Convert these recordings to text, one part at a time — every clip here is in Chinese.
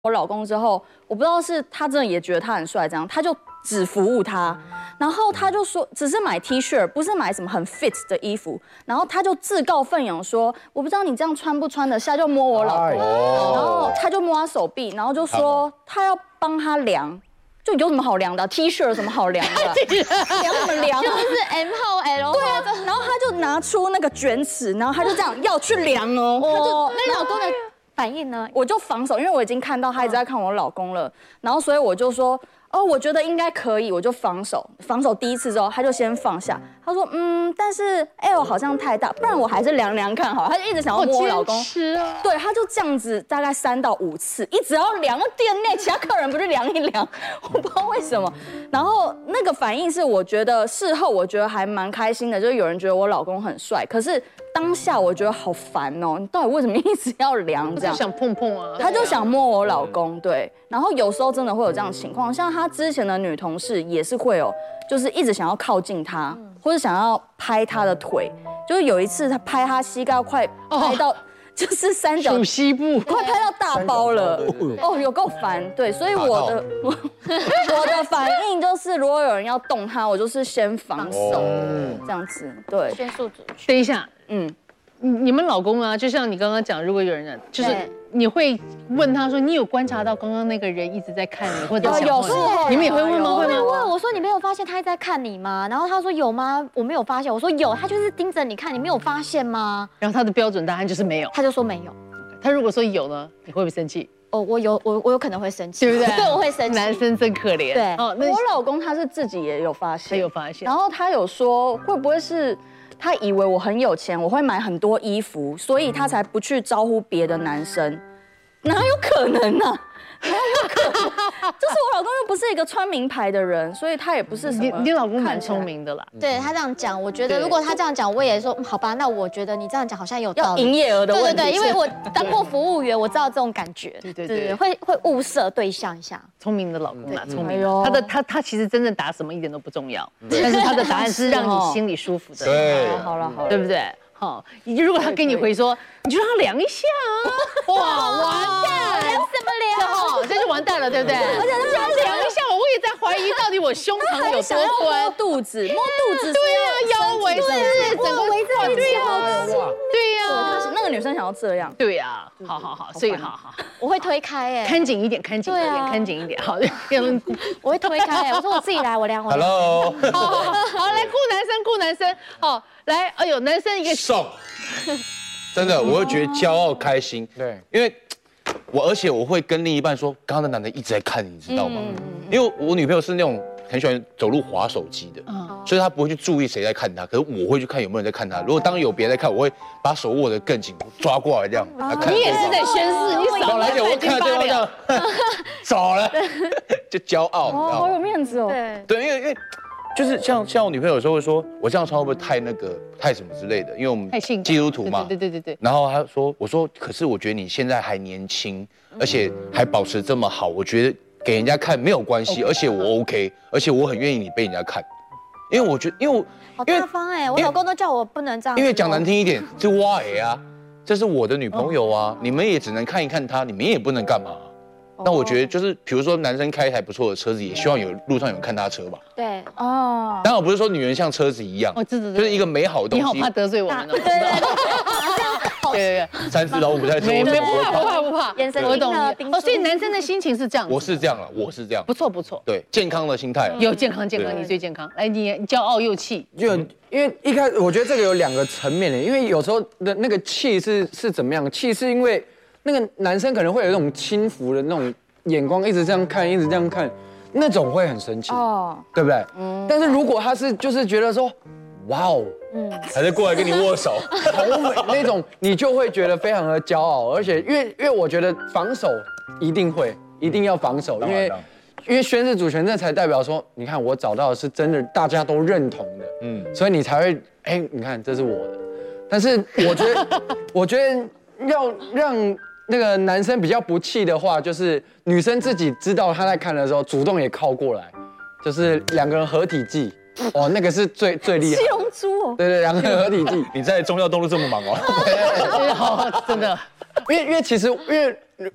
我老公之后，我不知道是他真的也觉得他很帅，这样他就只服务他，然后他就说只是买 T 恤，不是买什么很 fit 的衣服，然后他就自告奋勇说，我不知道你这样穿不穿得下，就摸我老公，然后他就摸他手臂，然后就说他要帮他量。就有什么好量的？T 恤有什么好量的？量什么量？ 就是 M 号 L 对啊，然后他就拿出那个卷尺，然后他就这样要去量哦。 那你老公的反应呢？ 我就防守，因为我已经看到他一直在看我老公了，然后所以我就说，哦，我觉得应该可以，我就防守。防守第一次之后，他就先放下，他说，但是 L 好像太大，不然我还是量量看好了。他就一直想要摸我老公，对，他就这样子大概3到5次，一直要量。店内其他客人不是量一量，我不知道为什么。然后那个反应是，我觉得事后我觉得还蛮开心的，就是有人觉得我老公很帅，可是当下我觉得好烦哦，你到底为什么一直要量这样？ 想碰碰啊， 他就想摸我老公，对。然后有时候真的会有这样的情况，像他之前的女同事也是会有，就是一直想要靠近他，或者想要拍他的腿。就是有一次他拍他膝盖，快拍到就是三角属西部， 快拍到大包了，哦，有够烦。对，所以我的反应就是，如果有人要动他，我就是先防守，这样子。对， 先速主。 等一下，你们老公啊，就像你刚刚讲，如果有人就是你会问他说，你有观察到刚刚那个人一直在看你，或者有时候你们也会问吗？ 会吗？问我说你没有发现他一直在看你吗？然后他说有吗？我没有发现。我说有，他就是盯着你看，你没有发现吗？ 然后他的标准答案就是没有， 他就说没有。 他如果说有呢，你会不会生气？ 哦，我有可能会生气， 对不对？ 对，我会生气。 男生真可怜。 对， 哦，我老公他是自己也有发现， 他有发现， 然后他有说会不会是他以为我很有钱，我会买很多衣服，所以他才不去招呼别的男生，哪有可能呢？哪有可能？就是我老公又不是一个穿名牌的人，所以他也不是什么。 你老公蛮聪明的啦。 对他这样讲，我觉得如果他这样讲，我也说好吧，那我觉得你这样讲好像有道理。 要营业额的问题。 对，因为我当过服务员，我知道这种感觉。 对， 会物色对象一下。 聪明的老公啦，聪明。他其实真正答什么一点都不重要，但是他的答案是让你心里舒服的。 对， 好了， 对不对？好，如果他跟你回说，你就让他量一下啊，哇，完蛋， 量什么量？ 这就完蛋了，对不对？而且他量一下，我也在怀疑到底我胸膛有多宽， 摸肚子，对啊，腰围是整个围在一起，对呀， 那个女生想要这样， 对呀，好，所以好， 我会推开哎， 看紧一点，看紧一点，好， 我会推开哎，我说我自己来，我量。 Hello， 好，来顾男生，好。来，哎呦，男生一个爽，真的，我会觉得骄傲开心。对，因为而且我会跟另一半说，刚刚的男的一直在看你，知道吗？因为我女朋友是那种很喜欢走路滑手机的，所以她不会去注意谁在看她，可是我会去看有没有人在看她。如果当有别人在看，我会把手握得更紧，抓过来这样。 你也是在宣誓，你少来点，我看到对方这样走了，就骄傲， 好有面子哦。 对，因为。就是像我女朋友有时候会说，我这样穿会不会太什么之类的？因为我们基督徒嘛。 对。 然后我说，可是我觉得你现在还年轻，而且还保持这么好，我觉得给人家看没有关系，而且我 OK， 而且我很愿意你被人家看，因为我觉得，因为好大方哎，我老公都叫我不能这样。 因为讲难听一点，这挖啊，这是我的女朋友啊，你们也只能看一看她，你们也不能干嘛。那我觉得就是，比如说男生开一台不错的车子，也希望路上有人看他车吧。 对， 当然我不是说女人像车子一样，就是一个美好的东西。 你好怕得罪我们哦。对， 三思老虎不太错。 不怕。 眼神我懂你。所以男生的心情是这样。 我是这样了， 不错。 对，健康的心态。 有健康，你最健康。来，你骄傲又气。 因为一开始我觉得这个有2个层面的，因为有时候的那个气是怎么样？气是因为。那个男生可能会有那种轻浮的那种眼光，一直这样看，那种会很生气，对不对？但是如果他是就是觉得说，哇哦， 还是过来跟你握手， 好美那种，你就会觉得非常的骄傲，而且因为我觉得防守一定要防守，因为宣誓主权，这才代表说，你看我找到的是真的大家都认同的，所以你才会，你看这是我的。但是我觉得要让那个男生比较不气的话，就是女生自己知道他在看的时候，主动也靠过来，就是2个人合体技，那个是最厉害。 七龙珠哦。 对，2个人合体技。 你在忠孝东路这么忙哦？ 真的。 因为其实因为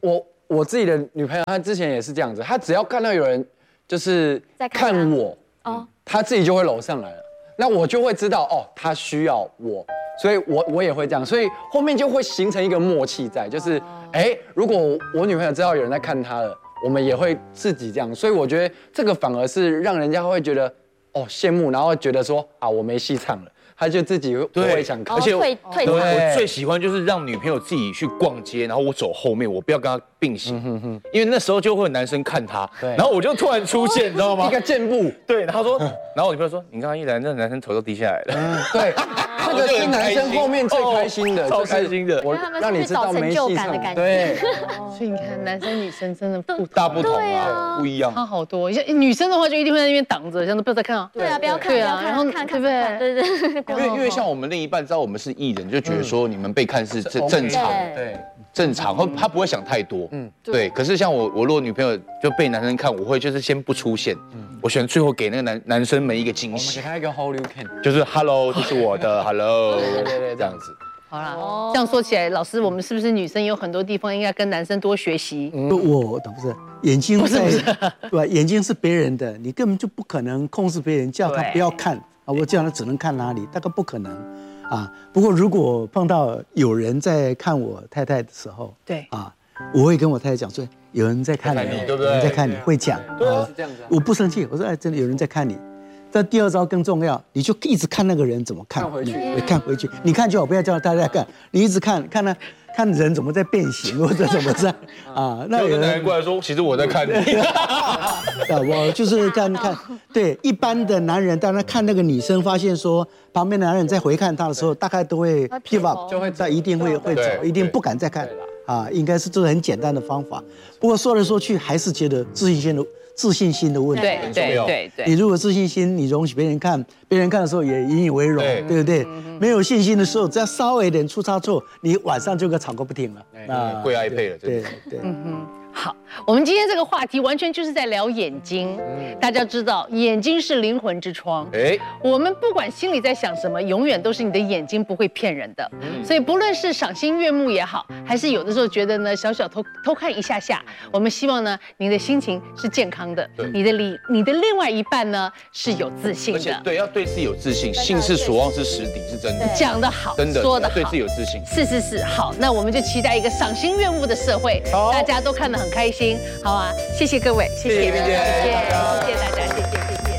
我自己的女朋友，她之前也是这样子，她只要看到有人就是在看看我， 哦， 她自己就会搂上来了，那我就会知道哦，她需要我，所以我也会这样，所以后面就会形成一个默契在，就是如果我女朋友知道有人在看她了，我们也会自己这样，所以我觉得这个反而是让人家会觉得羡慕，然后觉得说啊我没戏唱了。他就自己不会想看， 而且退场。 我最喜欢就是让女朋友自己去逛街，然后我走后面，我不要跟她并行，因为那时候就会有男生看她，然后我就突然出现，你知道吗？ 一个箭步， 对，然后说，然后我女朋友说，你刚刚一来，那男生头都低下来了， 对，那个是男生后面最开心的， 超开心的， 我让你知道没戏唱，对， 所以你看，男生女生真的大不同啊，不一样， 差好多。像女生的话，就一定会在那边挡着，像都不要再看啊。 对啊，不要看， 对啊，然后看， 对不对？ 对。 因为像我们另一半知道我们是艺人，就觉得说你们被看是正常， 对， 正常，他不会想太多，对。可是像我如果女朋友就被男生看，我会就是先不出现，我选最后给那个男生们一个惊喜， 给他一个 Hold You Can， 就是 Hello， 这是我的 Hello， 对，这样子。 好啦，这样说起来，老师，我们是不是女生有很多地方应该跟男生多学习？ 我不是眼睛在，对吧？眼睛是别人的，你根本就不可能控制别人，叫他不要看啊，我叫他只能看哪里，大概不可能啊。不过如果碰到有人在看我太太的时候， 对啊，我会跟我太太讲说，有人在看你， 对不对？ 有人在看你，会讲， 对啊，是这样子。 我不生气，我说真的有人在看你。但第二招更重要，你就一直看那个人怎么看，看回去，你看就好，不要叫大家看，你一直看人怎么在变形或者怎么在啊？ 那有个男人过来说，其实我在看你。 我就是看，对一般的男人，当然看那个女生，发现说旁边的男人在回看她的时候，大概都会 give up， 就会一定会走，一定不敢再看啊。应该是这是很简单的方法。不过说来说去，还是觉得自信心的问题。 对， 你如果自信心，你容许别人看的时候也引以为荣，对不对？没有信心的时候，只要稍微一点出差错，你晚上就吵个不停了。 跪iPad了， 对。 好，我们今天这个话题完全就是在聊眼睛。大家知道，眼睛是灵魂之窗。我们不管心里在想什么，永远都是你的眼睛不会骗人的。所以不论是赏心悦目也好，还是有的时候觉得呢小小偷看一下下，我们希望呢您的心情是健康的，你的另外一半呢是有自信的。 对，要对自己有自信，心是所望之实底，是真的。 讲得好， 真的说得好， 对自己有自信。 是，好，那我们就期待一个赏心悦目的社会，大家都看得很开心，好啊，谢谢各位，谢谢大家，谢谢。